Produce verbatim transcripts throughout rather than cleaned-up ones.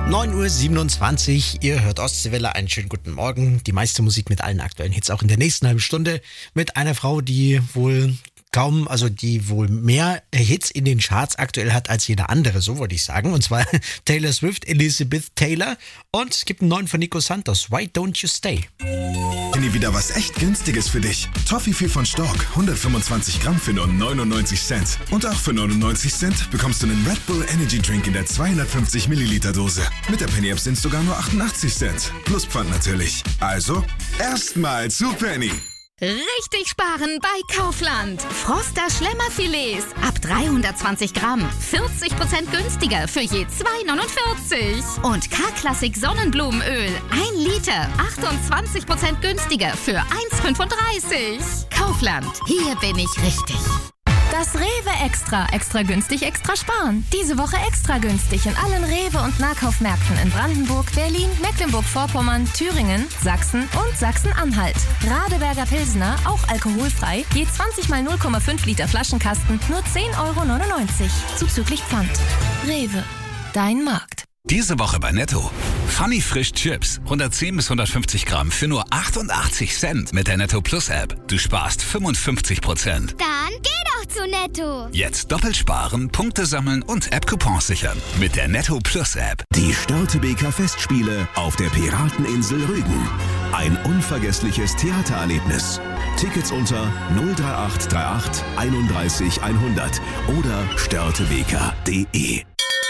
neun Uhr siebenundzwanzig, ihr hört Ostseewelle, einen schönen guten Morgen. Die meiste Musik mit allen aktuellen Hits auch in der nächsten halben Stunde mit einer Frau, die wohl kaum, also die wohl mehr Hits in den Charts aktuell hat als jeder andere, so würde ich sagen. Und zwar Taylor Swift, Elizabeth Taylor. Und es gibt einen neuen von Nico Santos, Why Don't You Stay? Nie wieder was echt Günstiges für dich. Toffifee von Stork, hundertfünfundzwanzig Gramm für nur neunundneunzig Cent. Und auch für neunundneunzig Cent bekommst du einen Red Bull Energy Drink in der zweihundertfünfzig Milliliter Dose. Mit der Penny App sind es sogar nur achtundachtzig Cent. Plus Pfand natürlich. Also, erstmal zu Penny. Richtig sparen bei Kaufland. Froster Schlemmerfilets ab dreihundertzwanzig Gramm. vierzig Prozent günstiger für je zwei neunundvierzig. Und K-Klassik Sonnenblumenöl. ein Liter. achtundzwanzig Prozent günstiger für eins fünfunddreißig. Kaufland. Hier bin ich richtig. Das Rewe Extra. Extra günstig, extra sparen. Diese Woche extra günstig in allen Rewe- und Nahkaufmärkten in Brandenburg, Berlin, Mecklenburg-Vorpommern, Thüringen, Sachsen und Sachsen-Anhalt. Radeberger Pilsner, auch alkoholfrei, je zwanzig mal null Komma fünf Liter Flaschenkasten, nur zehn Euro neunundneunzig. Zuzüglich Pfand. Rewe. Dein Markt. Diese Woche bei Netto. Funny Frisch Chips. hundertzehn bis hundertfünfzig Gramm für nur achtundachtzig Cent mit der Netto Plus App. Du sparst fünfundfünfzig Prozent. Dann geh doch zu Netto. Jetzt doppelt sparen, Punkte sammeln und App-Coupons sichern. Mit der Netto Plus App. Die Störtebeker Festspiele auf der Pirateninsel Rügen. Ein unvergessliches Theatererlebnis. Tickets unter null drei acht drei acht einunddreißig hundert oder störtebeker punkt de.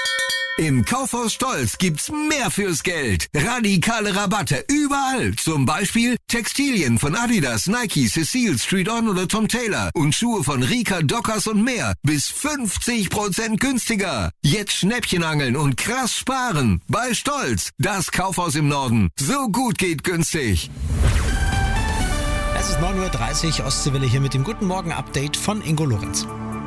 Im Kaufhaus Stolz gibt's mehr fürs Geld. Radikale Rabatte überall. Zum Beispiel Textilien von Adidas, Nike, Cecile, Street On oder Tom Taylor. Und Schuhe von Rika, Dockers und mehr. Bis fünfzig Prozent günstiger. Jetzt Schnäppchen angeln und krass sparen. Bei Stolz. Das Kaufhaus im Norden. So gut geht günstig. Es ist neun Uhr dreißig, Ostseewelle hier mit dem Guten Morgen-Update von Ingo Lorenz.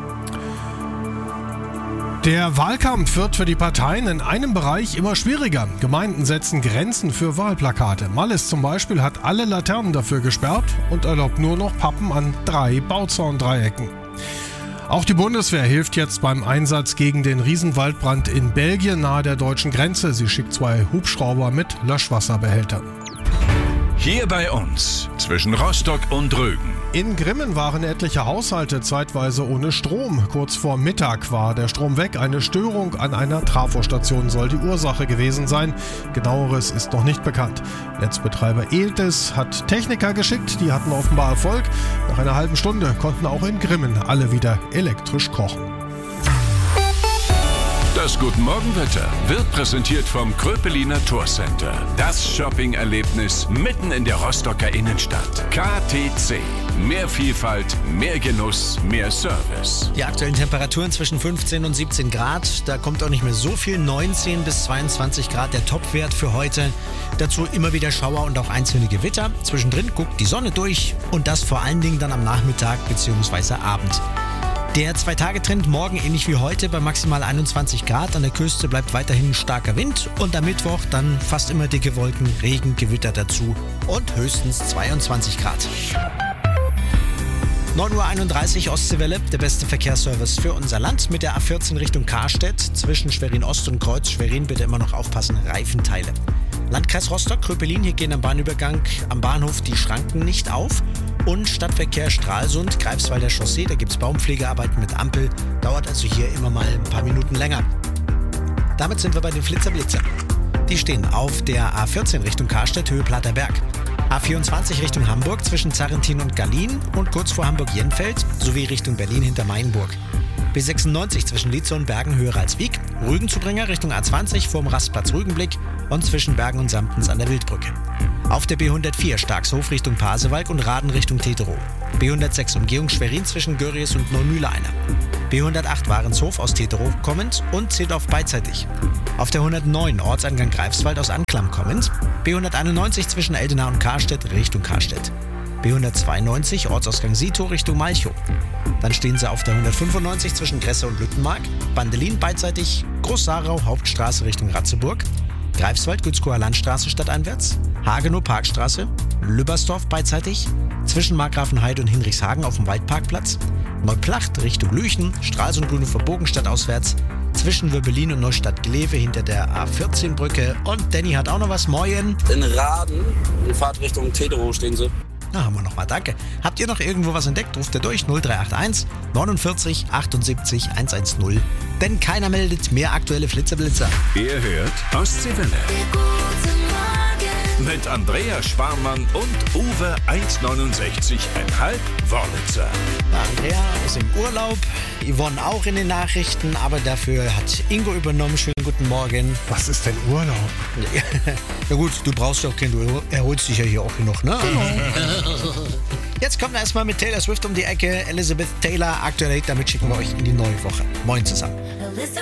Der Wahlkampf wird für die Parteien in einem Bereich immer schwieriger. Gemeinden setzen Grenzen für Wahlplakate. Malles zum Beispiel hat alle Laternen dafür gesperrt und erlaubt nur noch Pappen an drei Bauzauндreiecken. Auch die Bundeswehr hilft jetzt beim Einsatz gegen den Riesenwaldbrand in Belgien nahe der deutschen Grenze. Sie schickt zwei Hubschrauber mit Löschwasserbehältern. Hier bei uns, zwischen Rostock und Rügen. In Grimmen waren etliche Haushalte zeitweise ohne Strom. Kurz vor Mittag war der Strom weg. Eine Störung an einer Trafostation soll die Ursache gewesen sein. Genaueres ist noch nicht bekannt. Netzbetreiber Eltes hat Techniker geschickt, die hatten offenbar Erfolg. Nach einer halben Stunde konnten auch in Grimmen alle wieder elektrisch kochen. Das Guten Morgen-Wetter wird präsentiert vom Kröpeliner Tourcenter. Das Shopping-Erlebnis mitten in der Rostocker Innenstadt. K T C. Mehr Vielfalt, mehr Genuss, mehr Service. Die aktuellen Temperaturen zwischen fünfzehn und siebzehn Grad. Da kommt auch nicht mehr so viel. neunzehn bis zweiundzwanzig Grad der Topwert für heute. Dazu immer wieder Schauer und auch einzelne Gewitter. Zwischendrin guckt die Sonne durch und das vor allen Dingen dann am Nachmittag bzw. Abend. Der Zwei-Tage-Trend morgen ähnlich wie heute bei maximal einundzwanzig Grad. An der Küste bleibt weiterhin starker Wind und am Mittwoch dann fast immer dicke Wolken, Regen, Gewitter dazu und höchstens zweiundzwanzig Grad. neun Uhr einunddreißig, Ostseewelle, der beste Verkehrsservice für unser Land mit der A vierzehn Richtung Karstedt. Zwischen Schwerin Ost und Kreuz Schwerin bitte immer noch aufpassen, Reifenteile. Landkreis Rostock, Kröpelin, hier gehen am Bahnübergang am Bahnhof die Schranken nicht auf. Und Stadtverkehr Stralsund, Greifswalder Chaussee, da gibt es Baumpflegearbeiten mit Ampel, dauert also hier immer mal ein paar Minuten länger. Damit sind wir bei den Flitzer-Blitzer. Die stehen auf der A vierzehn Richtung Karstedt, Höhe Platterberg. A vierundzwanzig Richtung Hamburg zwischen Zarrentin und Gallien und kurz vor Hamburg-Jenfeld sowie Richtung Berlin hinter Mainburg. B sechsundneunzig zwischen Lietzow und Bergen höher als Wieg. Rügenzubringer Richtung A zwanzig vorm Rastplatz Rügenblick und zwischen Bergen und Samtens an der Wildbrücke. Auf der B hundertvier Starkshof Richtung Pasewalk und Raden Richtung Teterow. B hundertsechs Umgehung Schwerin zwischen Görries und Neumühle einer. B hundertacht Warenshof aus Teterow kommend und Zedorf beidseitig. Auf der hundertneun Ortseingang Greifswald aus Anklam kommend. B hunderteinundneunzig zwischen Eldenau und Karstedt Richtung Karstedt. B hundertzweiundneunzig Ortsausgang Sito Richtung Malchow. Dann stehen sie auf der hundertfünfundneunzig zwischen Gresse und Lüttenmark. Bandelin beidseitig Groß-Sarau Hauptstraße Richtung Ratzeburg. Greifswald, Gützkower Landstraße stadteinwärts, Hagenow Parkstraße, Lübbersdorf beidseitig, zwischen Markgrafenheide und Hinrichshagen auf dem Waldparkplatz, Neuplacht Richtung Lüchen, Stralsund Grüne Verbogen stadtauswärts, zwischen Wöbbelin und Neustadt-Glewe hinter der A vierzehn Brücke. Und Danny hat auch noch was. Moin. In Raden, in Fahrtrichtung Tedero stehen sie. Na, haben wir noch mal, danke. Habt ihr noch irgendwo was entdeckt? Ruft ihr durch null drei acht eins neunundvierzig achtundsiebzig hundertzehn. Denn keiner meldet mehr aktuelle Flitzer-Blitzer. Ihr hört Ostseewelle. Mit Andrea Sparmann und Uwe eins neunundsechzig Komma fünf Wörlitzer. Ja, Andrea ist im Urlaub, Yvonne auch in den Nachrichten, aber dafür hat Ingo übernommen. Schönen guten Morgen. Was ist denn Urlaub? Ja gut, du brauchst ja auch keinen, du erholst dich ja hier auch genug, ne? Jetzt kommen wir erstmal mit Taylor Swift um die Ecke. Elizabeth Taylor, aktueller Hit, damit schicken wir euch in die neue Woche. Moin zusammen.